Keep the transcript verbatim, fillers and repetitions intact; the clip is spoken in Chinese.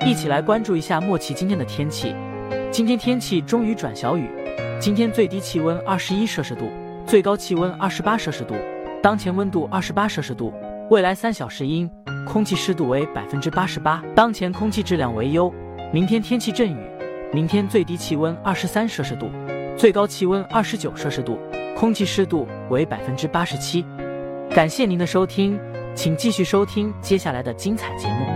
一起来关注一下莫奇今天的天气。今天天气终于转小雨，今天最低气温二十一摄氏度，最高气温二十八摄氏度，当前温度二十八摄氏度，未来三小时阴，空气湿度为百分之八十八，当前空气质量为优。明天天气阵雨，明天最低气温二十三摄氏度，最高气温二十九摄氏度，空气湿度为百分之八十七。感谢您的收听，请继续收听接下来的精彩节目。